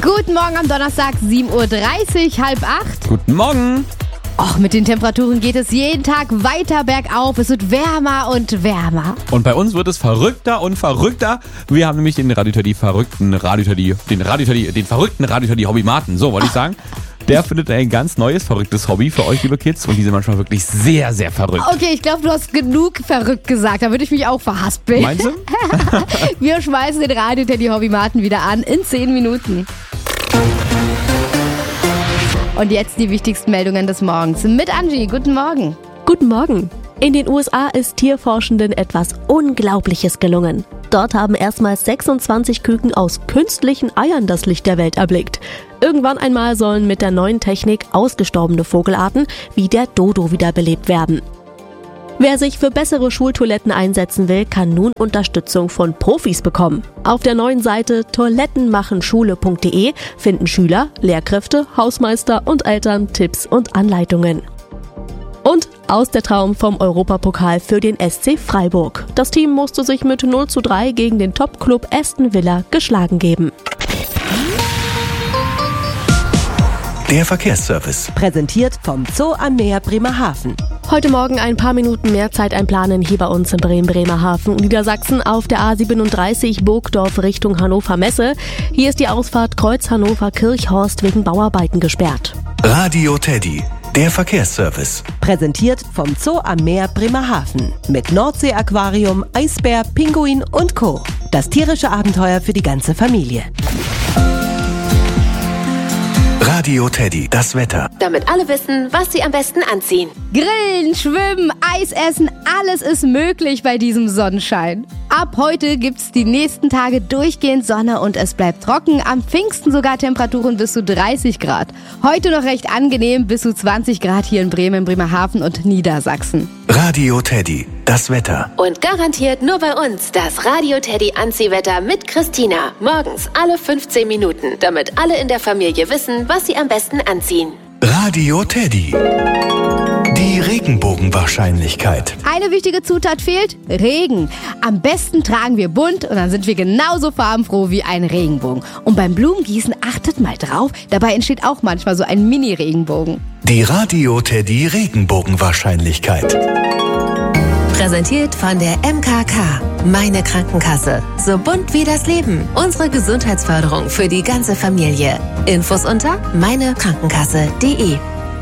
Guten Morgen am Donnerstag, 7.30 Uhr, 7:30. Guten Morgen. Och, mit den Temperaturen geht es jeden Tag weiter bergauf. Es wird wärmer und wärmer. Und bei uns wird es verrückter und verrückter. Wir haben nämlich den verrückten Radioteddy Hobbymaten, so wollte ich sagen. Der findet ein ganz neues, verrücktes Hobby für euch, liebe Kids. Und die sind manchmal wirklich sehr, sehr verrückt. Okay, ich glaube, du hast genug verrückt gesagt. Da würde ich mich auch verhaspeln. Meinst du? Wir schmeißen den Radioteddy Hobbymaten wieder an in 10 Minuten. Und jetzt die wichtigsten Meldungen des Morgens mit Angie. Guten Morgen. Guten Morgen. In den USA ist Tierforschenden etwas Unglaubliches gelungen. Dort haben erstmals 26 Küken aus künstlichen Eiern das Licht der Welt erblickt. Irgendwann einmal sollen mit der neuen Technik ausgestorbene Vogelarten wie der Dodo wiederbelebt werden. Wer sich für bessere Schultoiletten einsetzen will, kann nun Unterstützung von Profis bekommen. Auf der neuen Seite toilettenmachenschule.de finden Schüler, Lehrkräfte, Hausmeister und Eltern Tipps und Anleitungen. Und aus der Traum vom Europapokal für den SC Freiburg. Das Team musste sich mit 0:3 gegen den Top-Club Aston Villa geschlagen geben. Der Verkehrsservice. Präsentiert vom Zoo am Meer Bremerhaven. Heute Morgen ein paar Minuten mehr Zeit einplanen hier bei uns in Bremerhaven, Niedersachsen auf der A37 Burgdorf Richtung Hannover Messe. Hier ist die Ausfahrt Kreuz Hannover Kirchhorst wegen Bauarbeiten gesperrt. Radio Teddy, der Verkehrsservice. Präsentiert vom Zoo am Meer Bremerhaven. Mit Nordsee-Aquarium, Eisbär, Pinguin und Co. Das tierische Abenteuer für die ganze Familie. Radio Teddy, das Wetter. Damit alle wissen, was sie am besten anziehen. Grillen, schwimmen, Eis essen, alles ist möglich bei diesem Sonnenschein. Ab heute gibt's die nächsten Tage durchgehend Sonne und es bleibt trocken. Am Pfingsten sogar Temperaturen bis zu 30 Grad. Heute noch recht angenehm, bis zu 20 Grad hier in Bremen, Bremerhaven und Niedersachsen. Radio Teddy, das Wetter. Und garantiert nur bei uns das Radio Teddy Anziehwetter mit Christina. Morgens alle 15 Minuten, damit alle in der Familie wissen, was sie am besten anziehen. Radio Teddy. Die Regenbogenwahrscheinlichkeit. Eine wichtige Zutat fehlt: Regen. Am besten tragen wir bunt und dann sind wir genauso farbenfroh wie ein Regenbogen. Und beim Blumengießen achtet mal drauf, dabei entsteht auch manchmal so ein Mini-Regenbogen. Die Radio Teddy Regenbogenwahrscheinlichkeit. Präsentiert von der MKK. Meine Krankenkasse. So bunt wie das Leben. Unsere Gesundheitsförderung für die ganze Familie. Infos unter meinekrankenkasse.de.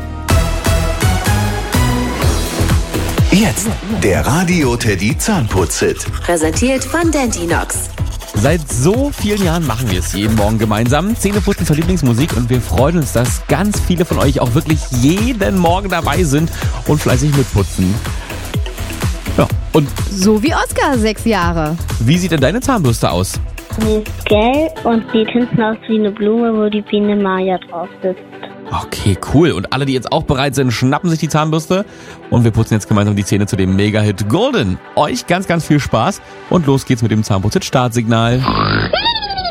Jetzt der Radio Teddy Zahnputz-Hit. Präsentiert von Dentinox. Seit so vielen Jahren machen wir es jeden Morgen gemeinsam. Zähneputzen zur Lieblingsmusik und wir freuen uns, dass ganz viele von euch auch wirklich jeden Morgen dabei sind und fleißig mitputzen. Ja, und So wie Oskar, 6 Jahre. wie sieht denn deine Zahnbürste aus? Die ist gelb und sieht hinten aus wie eine Blume, wo die Biene Maya drauf sitzt. Okay, cool. Und alle, die jetzt auch bereit sind, schnappen sich die Zahnbürste und wir putzen jetzt gemeinsam die Zähne zu dem Mega-Hit Golden. Euch ganz, ganz viel Spaß und los geht's mit dem Zahnputz-Hit Startsignal.